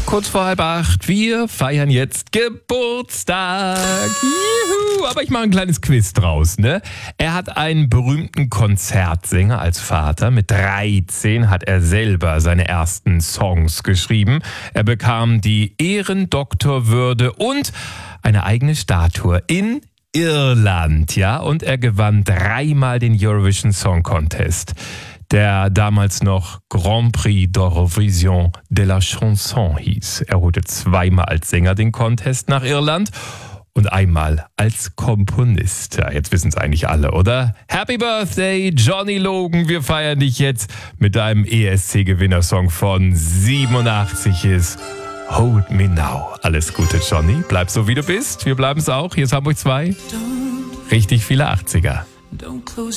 Kurz vor 7:30, wir feiern jetzt Geburtstag. Juhu, aber ich mache ein kleines Quiz draus, ne? Er hat einen berühmten Konzertsänger als Vater. Mit 13 hat er selber seine ersten Songs geschrieben. Er bekam die Ehrendoktorwürde und eine eigene Statue in Irland, ja? Und er gewann 3-mal den Eurovision Song Contest. Der damals noch Grand Prix d'Eurovision de la Chanson hieß. Er holte 2-mal als Sänger den Contest nach Irland und einmal als Komponist. Ja, jetzt wissen es eigentlich alle, oder? Happy Birthday, Johnny Logan. Wir feiern dich jetzt mit deinem ESC-Gewinnersong von 87 ist Hold Me Now. Alles Gute, Johnny. Bleib so, wie du bist. Wir bleiben es auch. Hier ist Hamburg 2. Richtig viele 80er.